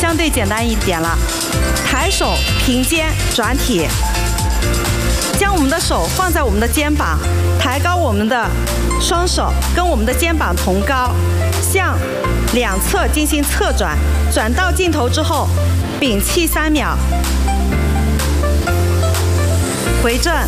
相对简单一点了。抬手平肩转体，将我们的手放在我们的肩膀，抬高我们的双手，跟我们的肩膀同高，向两侧进行侧转，转到尽头之后，屏气3秒，回正，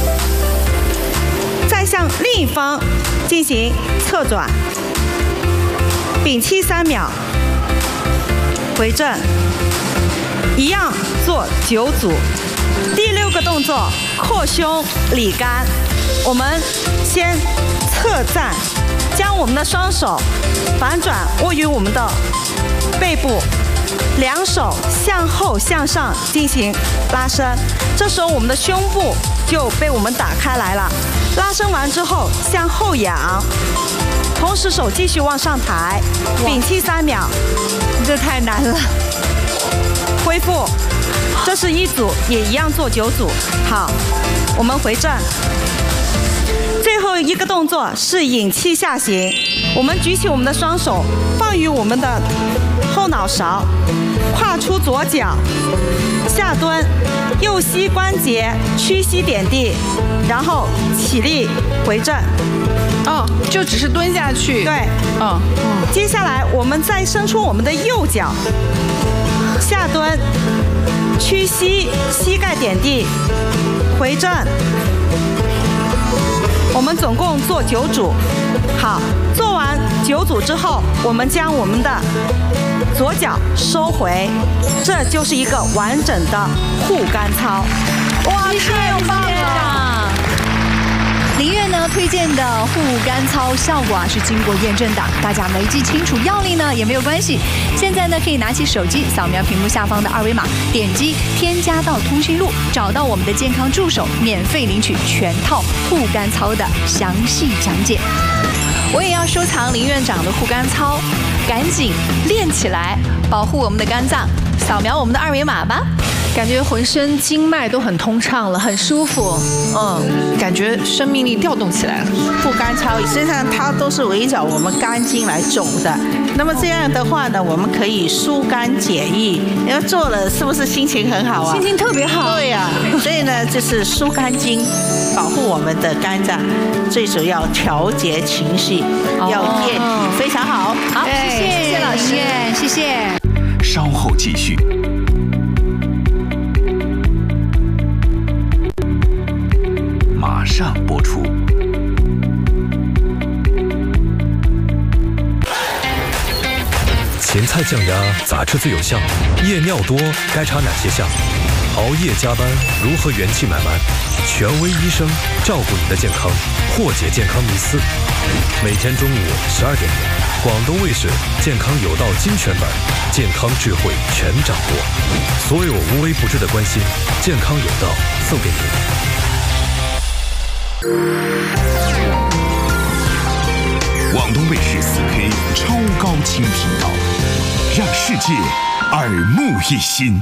再向另一方进行侧转，屏气3秒，回正，一样做9组。第6个动作，扩胸理肝。我们先侧站，将我们的双手反转握于我们的背部，两手向后向上进行拉伸。这时候我们的胸部就被我们打开来了。拉伸完之后向后仰，同时手继续往上抬，屏气3秒。 这太难了。 恢复，这是1组，也一样做9组。好，我们回正。最后一个动作是引气下行，我们举起我们的双手，放于我们的后脑勺，跨出左脚，下蹲，右膝关节屈膝点地，然后起立回正。 哦，就只是蹲下去。 对，接下来我们再伸出我们的右脚，下蹲，屈膝，膝盖点地，回正。我们总共做9组。好，做完9组之后，我们将我们的左脚收回，这就是一个完整的护肝操。 哇，太棒了！林月呢推荐的护肝操效果是经过验证的，大家没记清楚要领呢也没有关系。现在呢可以拿起手机扫描屏幕下方的2维码，点击添加到通讯录，找到我们的健康助手，免费领取全套护肝操的详细讲解。我也要收藏林院长的护肝操，赶紧练起来，保护我们的肝脏。扫描我们的2维码吧。 感觉浑身经脉都很通畅了，很舒服，感觉生命力调动起来了。 护肝操实际上它都是围绕我们肝经来走的，那么这样的话呢，我们可以疏肝解郁。你要做了，是不是心情很好啊？ 心情特别好。 对呀，所以呢，就是疏肝经，保护我们的肝脏，最主要调节情绪，要练体，非常好。 好，谢谢老师，谢谢。 稍后继续。马上播出。 芹菜降压咋吃最有效？夜尿多该查哪些项？熬夜加班如何元气满满？权威医生照顾你的健康，破解健康迷思。每天中午12点，广东卫视健康有道精选版，健康智慧全掌握，所有无微不至的关心，健康有道送给您。 广东卫视4K 超高清频道，让世界耳目一新。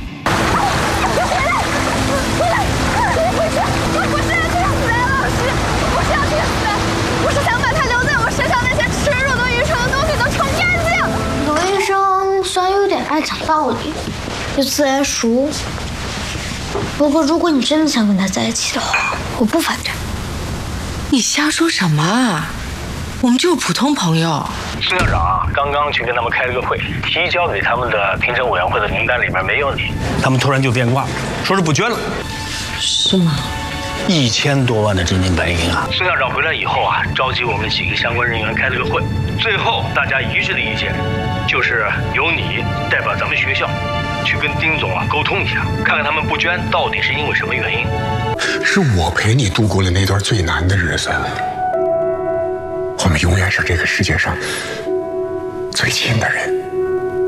我是想把它留在我身上那些耻辱的、愚蠢的东西都冲干净。罗医生虽然有点爱讲道理，又自来熟，不过如果你真的想跟他在一起的话，我不反对。 你瞎说什么啊？我们就是普通朋友。 孙校长刚刚去跟他们开了个会，提交给他们的评审委员会的名单里面没有你，他们突然就变卦，说是不捐了。 是吗 ？1000多万的真金白银啊！孙校长回来以后啊，召集我们几个相关人员开了个会，最后大家一致的意见就是由你代表咱们学校去跟丁总沟通一下，看看他们不捐到底是因为什么原因。 是我陪你度过了那段最难的日子，我们永远是这个世界上最亲的人。